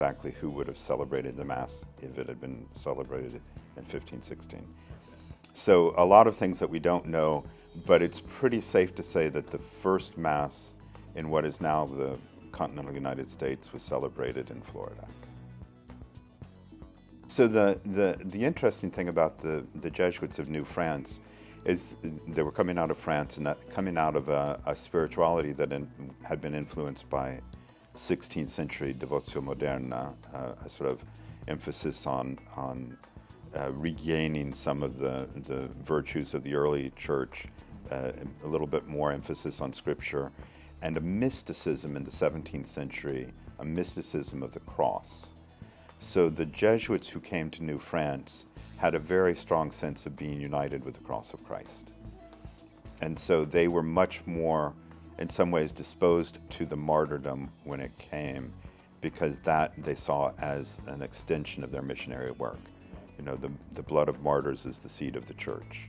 exactly who would have celebrated the Mass if it had been celebrated in 1516. So a lot of things that we don't know, but it's pretty safe to say that the first Mass in what is now the continental United States was celebrated in Florida. So the interesting thing about the Jesuits of New France is they were coming out of France and coming out of a spirituality that had been influenced by 16th century Devotio Moderna, a sort of emphasis on regaining some of the virtues of the early church, a little bit more emphasis on scripture, and a mysticism in the 17th century, a mysticism of the cross. So the Jesuits who came to New France had a very strong sense of being united with the cross of Christ. And so they were much more, in some ways, disposed to the martyrdom when it came, because that they saw as an extension of their missionary work. You know, the blood of martyrs is the seed of the church.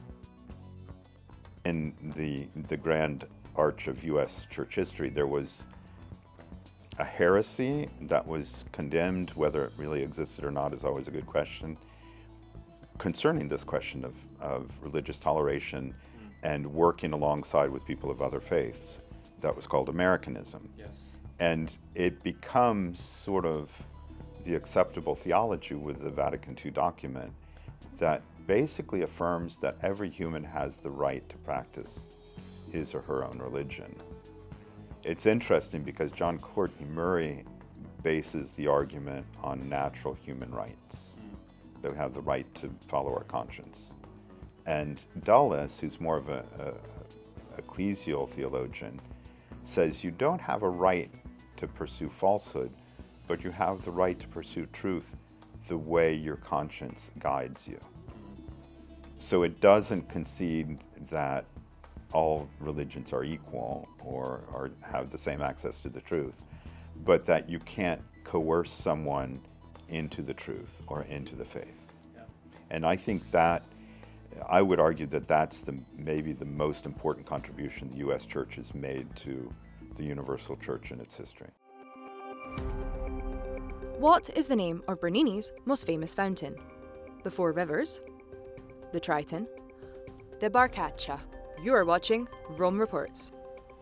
In the grand arch of U.S. church history, there was a heresy that was condemned. Whether it really existed or not is always a good question, concerning this question of religious toleration and working alongside with people of other faiths. That was called Americanism. Yes. And it becomes sort of the acceptable theology with the Vatican II document that basically affirms that every human has the right to practice his or her own religion. It's interesting because John Courtney Murray bases the argument on natural human rights. That we have the right to follow our conscience. And Dulles, who's more of a ecclesial theologian, says you don't have a right to pursue falsehood, but you have the right to pursue truth the way your conscience guides you. So it doesn't concede that all religions are equal or have the same access to the truth, but that you can't coerce someone into the truth or into the faith. Yeah. And I think that, I would argue that that's maybe the most important contribution the U.S. Church has made to the Universal Church in its history. What is the name of Bernini's most famous fountain? The Four Rivers, the Triton, the Barcaccia. You are watching Rome Reports.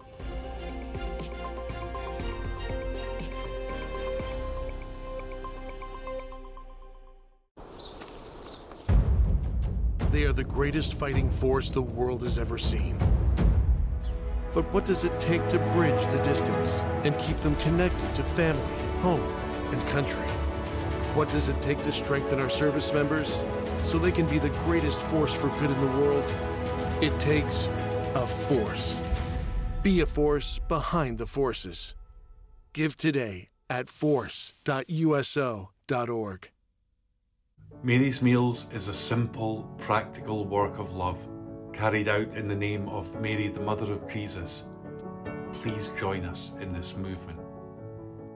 They are the greatest fighting force the world has ever seen. But what does it take to bridge the distance and keep them connected to family, home, and country? What does it take to strengthen our service members so they can be the greatest force for good in the world? It takes a force. Be a force behind the forces. Give today at force.uso.org. Mary's Meals is a simple, practical work of love carried out in the name of Mary, the Mother of Jesus. Please join us in this movement.